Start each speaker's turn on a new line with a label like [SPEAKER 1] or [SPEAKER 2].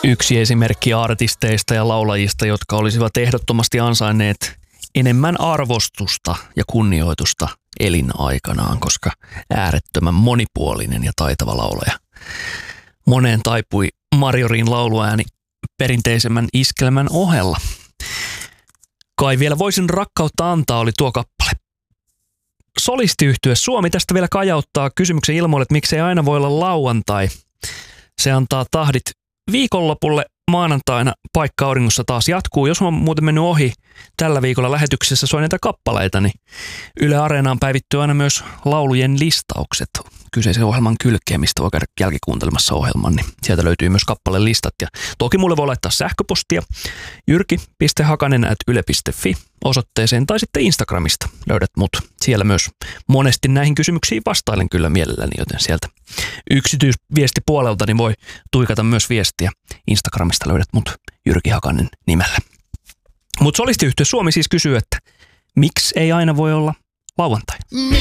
[SPEAKER 1] Yksi esimerkki artisteista ja laulajista, jotka olisivat ehdottomasti ansainneet enemmän arvostusta ja kunnioitusta elinaikanaan, koska äärettömän monipuolinen ja taitava laulaja. Moneen taipui Marjorin lauluääni perinteisemmän iskelmän ohella. Kai vielä voisin rakkautta antaa oli tuo kappale. Solistiyhtye Suomi tästä vielä kajauttaa kysymyksen ilmoille, että miksei aina voi olla lauantai. Se antaa tahdit viikonlopulle. Maanantaina Paikka auringossa taas jatkuu. Jos on muuten mennyt ohi tällä viikolla lähetyksessä soineita kappaleita, niin Yle Areenaan päivittyy aina myös laulujen listaukset. Kyseisen ohjelman kylkeen, mistä voi käydä jälkikuuntelemassa ohjelman, niin sieltä löytyy myös kappalelistat. Ja toki mulle voi laittaa sähköpostia jyrki.hakanen@yle.fi osoitteeseen tai sitten Instagramista löydät mut. Siellä myös monesti näihin kysymyksiin vastailen kyllä mielelläni, joten sieltä yksityisviestipuolelta niin voi tuikata myös viestiä. Instagramista löydät mut Jyrki Hakanen nimellä. Mutta solistiyhtye Suomi siis kysyy, että miksi ei aina voi olla lauantai?